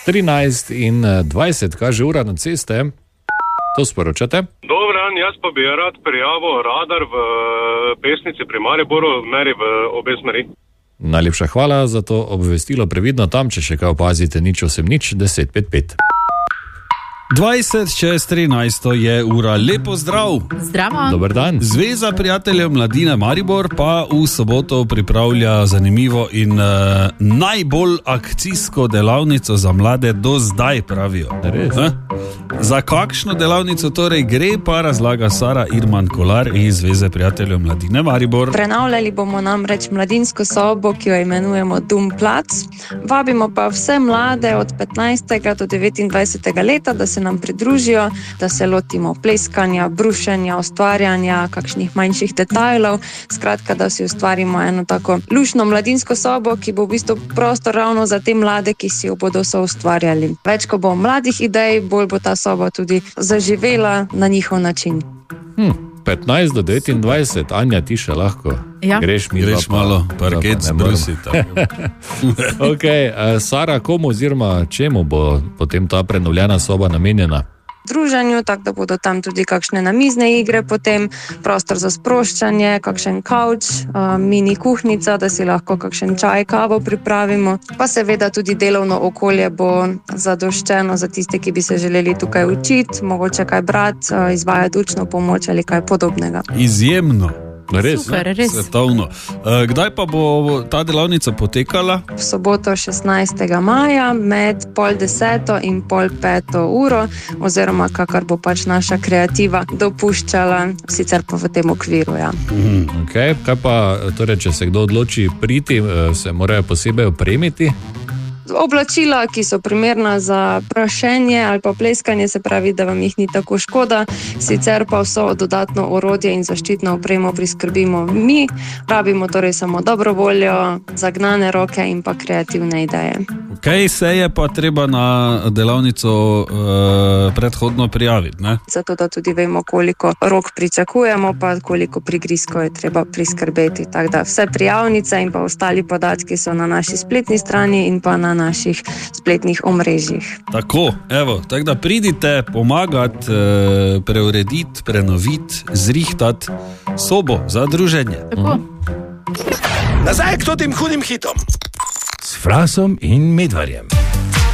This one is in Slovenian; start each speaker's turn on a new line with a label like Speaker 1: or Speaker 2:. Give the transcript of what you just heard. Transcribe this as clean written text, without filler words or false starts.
Speaker 1: 13:20, kaže ura na ceste. To sporočate?
Speaker 2: Dober dan, jaz pa bi rad prijavil radar v Pesnici pri Mariboru, meri v obe smeri.
Speaker 1: Najlepša hvala za to obvestilo, previdno tam, če še kaj opazite, 0800 1055.
Speaker 3: 20:13 je ura. Lepo zdrav.
Speaker 4: Zdravo.
Speaker 1: Dober dan.
Speaker 3: Zveza prijateljev Mladine Maribor pa v soboto pripravlja zanimivo in najbolj akcijsko delavnico za mlade do zdaj, pravijo.
Speaker 1: Res?
Speaker 3: Za kakšno delavnico torej gre, pa razlaga Sara Irman Kolar iz Zveze prijateljev Mladine Maribor.
Speaker 5: Prenavljali bomo namreč mladinsko sobo, ki jo imenujemo Dum Plac. Vabimo pa vse mlade od 15. do 29. leta, da se nam pridružijo, da se lotimo pleskanja, brušenja, ustvarjanja, kakšnih manjših detajlov. Skratka, da si ustvarimo eno tako lušno mladinsko sobo, ki bo v bistvu prostor ravno za te mlade, ki si jo bodo soustvarjali. Več, ko bo mladih idej, bolj bo ta soba tudi zaživela na njihov način.
Speaker 1: 15 do 29, Anja, ti še lahko.
Speaker 4: Ja.
Speaker 3: Greš malo parket zbrusiti.
Speaker 1: Ok, Sara, komu oziroma čemu bo potem ta prenovljena soba namenjena?
Speaker 5: Druženju, tako da bodo tam tudi kakšne namizne igre, potem prostor za sproščanje, kakšen kavč, mini kuhnica, da si lahko kakšen čaj, kavo pripravimo. Pa seveda tudi delovno okolje bo zadoščeno za tiste, ki bi se želeli tukaj učiti, mogoče kaj brati, izvajati učno pomoč ali kaj podobnega.
Speaker 3: Izjemno.
Speaker 1: Res?
Speaker 4: Super, res.
Speaker 3: Svetovno. Kdaj pa bo ta delavnica potekala?
Speaker 5: V soboto 16. maja med 9:30 in 4:30 uro, oziroma kakor bo pač naša kreativa dopuščala, sicer pa v tem okviru, ja.
Speaker 1: Okay. Kaj pa, torej, če se kdo odloči priti, se morajo posebej opremiti?
Speaker 5: Oblačila, ki so primerna za prašenje ali pa pleskanje, se pravi, da vam jih ni tako škoda, sicer pa vso dodatno orodje in zaščitno opremo priskrbimo mi, rabimo torej samo dobro voljo, zagnane roke in pa kreativne ideje.
Speaker 3: Ok, se je pa treba na delavnico predhodno prijaviti, ne?
Speaker 5: Zato, da tudi vemo, koliko rok pričakujemo, pa koliko prigrizkov je treba priskrbeti. Tako da vse prijavnice in pa ostali podatki so na naši spletni strani in pa na naših spletnih omrežjih.
Speaker 3: Tako, evo, tako da pridite pomagati, preurediti, prenoviti, zrihtati sobo za druženje.
Speaker 4: Tako.
Speaker 6: Nazaj k tem hudim hitom.
Speaker 7: S Frasom in Medvarjem.